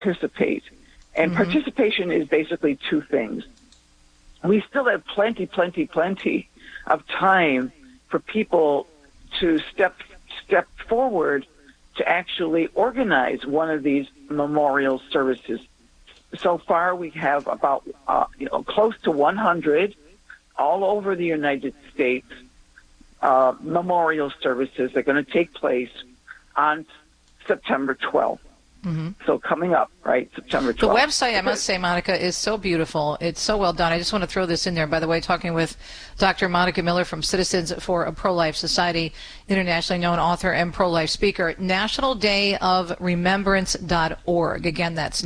participate. And participation is basically two things. We still have plenty of time for people to step forward to actually organize one of these memorial services. So far, we have about close to 100 all over the United States memorial services that are going to take place on September 12th. So coming up, right, September 12th. The website, I must say, Monica, is so beautiful. It's so well done. I just want to throw this in there. By the way, talking with Dr. Monica Miller from Citizens for a Pro-Life Society, internationally known author and pro-life speaker. nationaldayofremembrance.org. Again, that's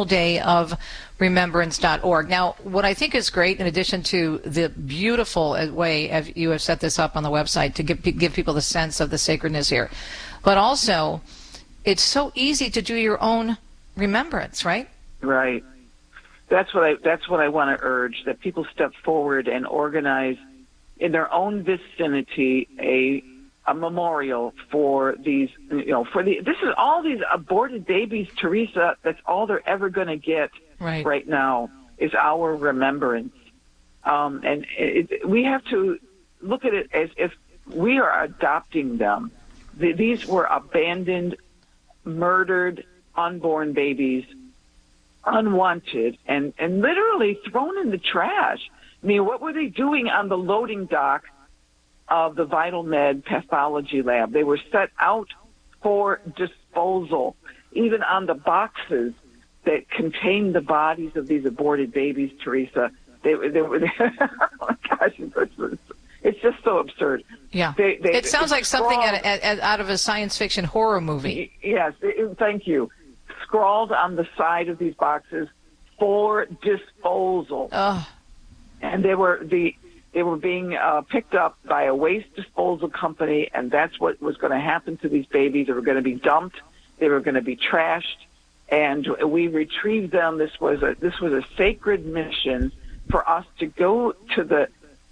nationaldayofremembrance.org. Now, what I think is great, in addition to the beautiful way you have set this up on the website to give people the sense of the sacredness here, but also it's so easy to do your own remembrance, right? Right. That's what I want to urge, that people step forward and organize in their own vicinity a memorial for these, this is all these aborted babies, Teresa. That's all they're ever going to get right now is our remembrance. And we have to look at it as if we are adopting them. These were abandoned, murdered unborn babies, unwanted, and literally thrown in the trash. I mean, what were they doing on the loading dock of the Vital Med pathology lab? They were set out for disposal. Even on the boxes that contained the bodies of these aborted babies, Teresa, they were oh my gosh, it's just so absurd. Yeah, it sounds like something out of a science fiction horror movie. Yes, thank you. Scrawled on the side of these boxes, for disposal. And they were being picked up by a waste disposal company, and that's what was going to happen to these babies. They were going to be dumped. They were going to be trashed, and we retrieved them. This was a sacred mission for us to go to this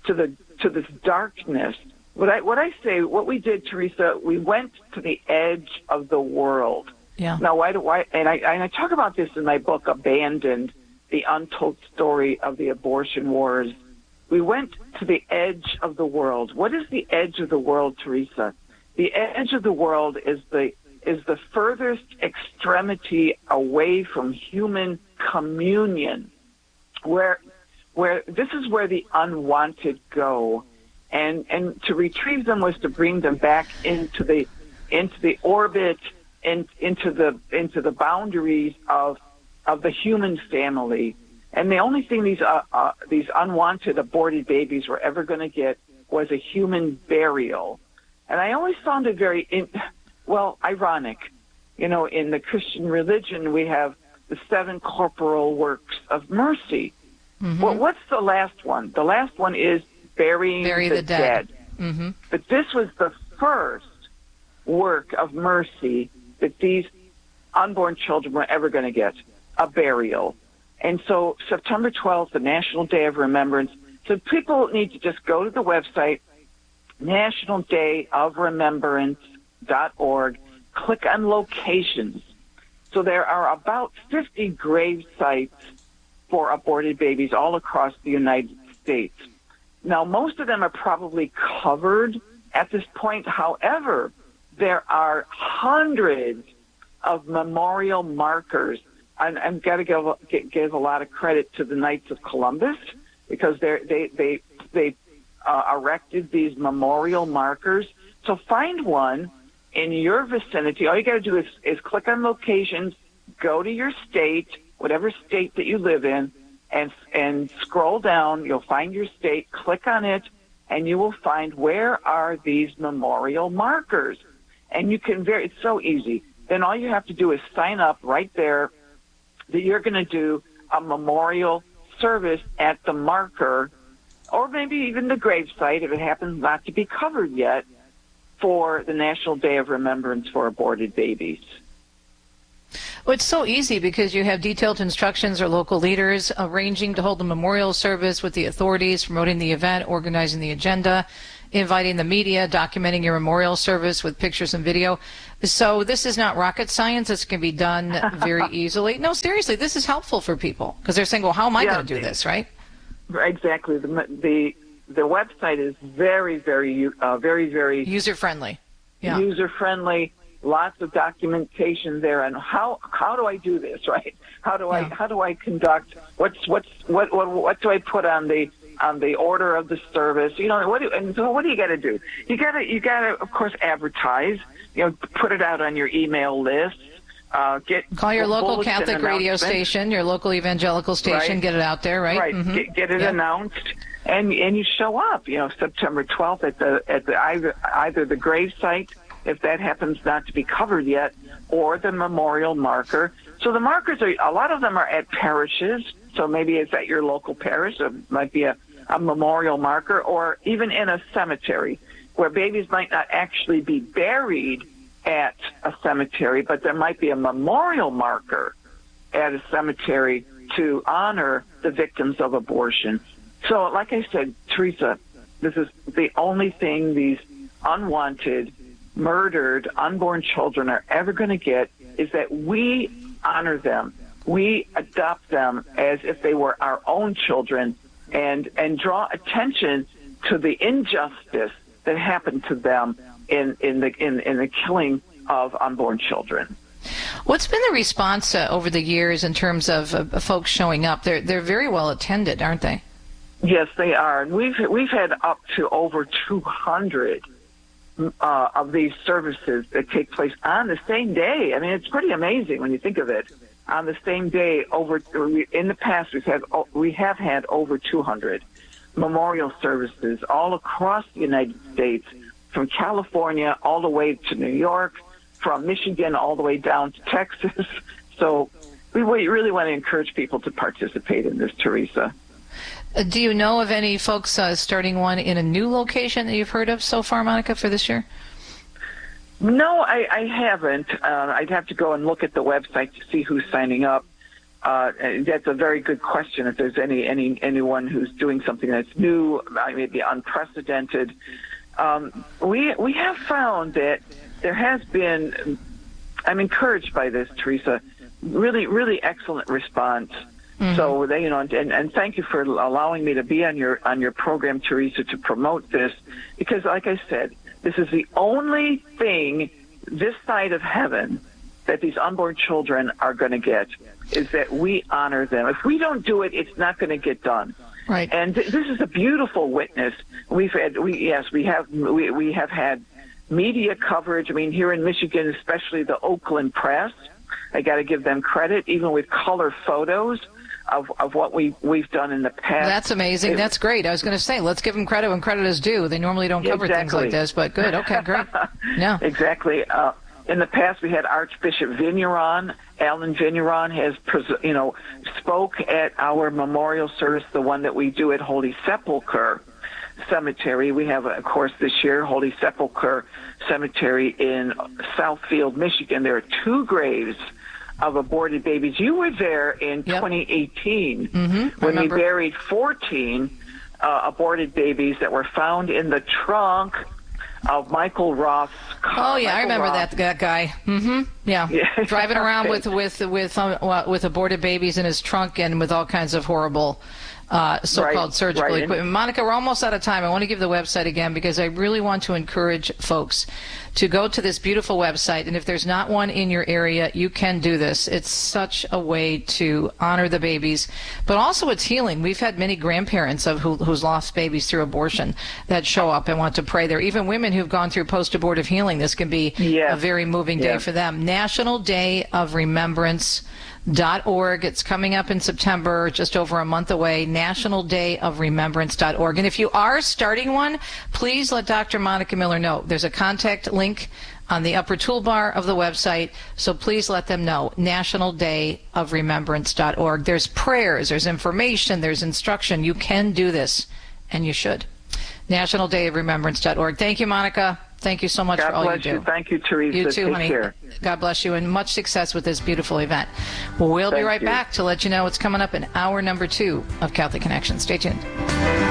darkness. What we did, Teresa, we went to the edge of the world. Yeah. Now, and I talk about this in my book, Abandoned, the Untold Story of the Abortion Wars. We went to the edge of the world. What is the edge of the world, Teresa? The edge of the world is the furthest extremity away from human communion, where this is where the unwanted go. And to retrieve them was to bring them back into the orbit and into the boundaries of the human family. And the only thing these unwanted aborted babies were ever going to get was a human burial. And I always found it very ironic. In the Christian religion, we have the 7 corporal works of mercy. Well, what's the last one? The last one is burying the dead. But this was the first work of mercy that these unborn children were ever going to get, a burial. And so September 12th, the National Day of Remembrance, so people need to just go to the website, nationaldayofremembrance.org, click on locations. So there are about 50 grave sites for aborted babies all across the United States. Now, most of them are probably covered at this point. However, there are hundreds of memorial markers. And I've got to give a lot of credit to the Knights of Columbus, because they erected these memorial markers. So find one in your vicinity. All you got to do is click on locations, go to your state, whatever state that you live in, and scroll down. You'll find your state, click on it, and you will find where are these memorial markers. And you can it's so easy. Then all you have to do is sign up right there that you're going to do a memorial service at the marker, or maybe even the gravesite if it happens not to be covered yet, for the National Day of Remembrance for Aborted Babies. Well, it's so easy because you have detailed instructions or local leaders arranging to hold a memorial service with the authorities, promoting the event, organizing the agenda. inviting the media, documenting your memorial service with pictures and video. So this is not rocket science. This can be done very easily. No, seriously, this is helpful for people because they're saying, well, how am I going to do this, right? Exactly. The website is very, very user-friendly. Yeah. User-friendly. Lots of documentation there, and how do I do this, right? How do I conduct? What do I put on the order of the service? So what do you got to do? You got to of course advertise. Put it out on your email list. Call your local Catholic radio station, your local evangelical station. Right. Get it out there, right? Right. Mm-hmm. Get it announced, and you show up. September 12th at the either the grave site, if that happens not to be covered yet, or the memorial marker. So the markers a lot of them are at parishes. So maybe it's at your local parish. It might be a memorial marker, or even in a cemetery where babies might not actually be buried at a cemetery, but there might be a memorial marker at a cemetery to honor the victims of abortion. So like I said, Teresa, this is the only thing these unwanted, murdered, unborn children are ever going to get, is that we honor them. We adopt them as if they were our own children and draw attention to the injustice that happened to them in the killing of unborn children. What's been the response over the years in terms of folks showing up? They're very well attended, aren't they? Yes, they are. And we've had up to over 200 of these services that take place on the same day. I mean, it's pretty amazing when you think of it. On the same day, in the past, we have had over 200 memorial services all across the United States, from California all the way to New York, from Michigan all the way down to Texas. So we really want to encourage people to participate in this, Teresa. Do you know of any folks starting one in a new location that you've heard of so far, Monica, for this year? No, I haven't. I'd have to go and look at the website to see who's signing up. That's a very good question. If there's anyone who's doing something that's new, maybe unprecedented, we have found that there has been. I'm encouraged by this, Teresa. Really, really excellent response. Mm-hmm. So they, and thank you for allowing me to be on your program, Teresa, to promote this, because, like I said, this is the only thing this side of heaven that these unborn children are going to get, is that we honor them. If we don't do it, it's not going to get done. Right. And this is a beautiful witness. We have had media coverage. I mean, here in Michigan, especially the Oakland Press, I got to give them credit, even with color photos of what we've done in the past. That's amazing. That's great. I was going to say, let's give them credit when credit is due. They normally don't cover things like this, but good. Okay, great. Yeah. Exactly. In the past, we had Archbishop Vigneron. Alan Vigneron has, spoke at our memorial service, the one that we do at Holy Sepulchre Cemetery. We have, of course, this year, Holy Sepulchre Cemetery in Southfield, Michigan. There are 2 graves of aborted babies. You were there in 2018 when we buried 14 aborted babies that were found in the trunk of Michael Roth's car. Oh yeah, I remember that guy. Mm-hmm. Yeah, driving around with aborted babies in his trunk and with all kinds of horrible so-called surgical equipment. Monica, we're almost out of time. I want to give the website again because I really want to encourage folks to go to this beautiful website. And if there's not one in your area, you can do this. It's such a way to honor the babies, but also it's healing. We've had many grandparents who's lost babies through abortion that show up and want to pray there. Even women who've gone through post-abortive healing, this can be a very moving day for them. National Day of Remembrance.org. It's coming up in September, just over a month away, nationaldayofremembrance.org. And if you are starting one, please let Dr. Monica Miller know. There's a contact link on the upper toolbar of the website, so please let them know, nationaldayofremembrance.org. There's prayers, there's information, there's instruction. You can do this, and you should. nationaldayofremembrance.org. Thank you, Monica. Thank you so much for all you do. Thank you, Teresa. You too, Take honey. care. God bless you, and much success with this beautiful event. Well, we'll be right back to let you know what's coming up in hour number 2 of Catholic Connection. Stay tuned.